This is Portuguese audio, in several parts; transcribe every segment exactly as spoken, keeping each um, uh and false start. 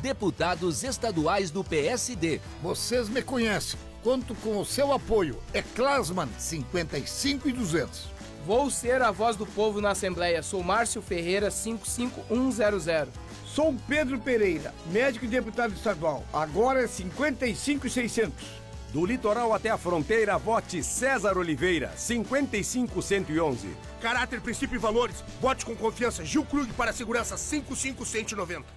deputados estaduais do P S D. Vocês me conhecem. Conto com o seu apoio. É Klasman, cinquenta e cinco e duzentos. Vou ser a voz do povo na Assembleia. Sou Márcio Ferreira, cinco cinco um zero zero. Sou Pedro Pereira, médico e deputado estadual. Agora é cinquenta e cinco e seiscentos. Do litoral até a fronteira, vote César Oliveira, cinquenta e cinco cento e onze. Caráter, princípio e valores. Vote com confiança. Gil Krug para a segurança, cinquenta e cinco cento e noventa.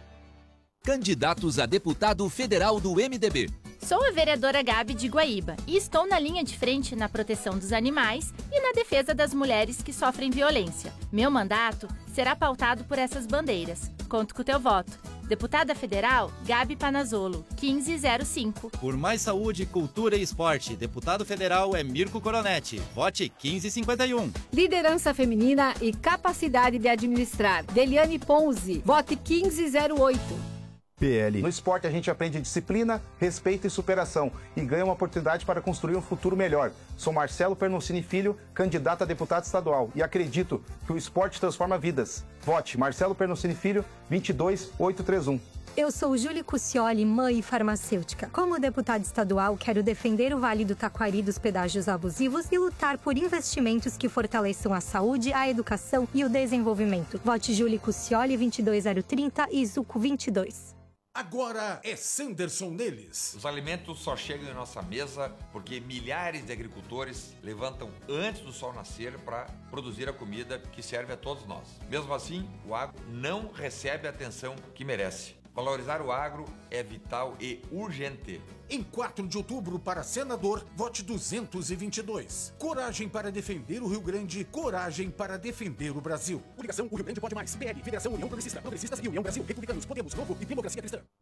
Candidatos a deputado federal do M D B. Sou a vereadora Gabi de Guaíba e estou na linha de frente na proteção dos animais e na defesa das mulheres que sofrem violência. Meu mandato será pautado por essas bandeiras. Conto com o teu voto. Deputada Federal, Gabi Panazzolo, quinze zero cinco. Por mais saúde, cultura e esporte, deputado federal é Mirko Coronetti. Vote quinze cinquenta e um. Liderança feminina e capacidade de administrar, Deliane Ponzi. Vote quinze zero oito. P L. No esporte a gente aprende disciplina, respeito e superação e ganha uma oportunidade para construir um futuro melhor. Sou Marcelo Pernucini Filho, candidato a deputado estadual e acredito que o esporte transforma vidas. Vote Marcelo Pernucini Filho, vinte e dois mil oitocentos e trinta e um. Eu sou Júlia Cuccioli, mãe e farmacêutica. Como deputada estadual, quero defender o Vale do Taquari dos pedágios abusivos e lutar por investimentos que fortaleçam a saúde, a educação e o desenvolvimento. Vote Júlia Cuccioli, vinte e dois mil trinta e Zuco vinte e dois. Agora é Sanderson neles. Os alimentos só chegam em nossa mesa porque milhares de agricultores levantam antes do sol nascer para produzir a comida que serve a todos nós. Mesmo assim, o agro não recebe a atenção que merece. Valorizar o agro é vital e urgente. Em quatro de outubro, para senador, vote duzentos e vinte e dois. Coragem para defender o Rio Grande, coragem para defender o Brasil. Coligação, o Rio Grande pode mais. P L, Federação União Progressista, Progressistas e União Brasil, Republicanos, Podemos, Novo e Democracia Cristã.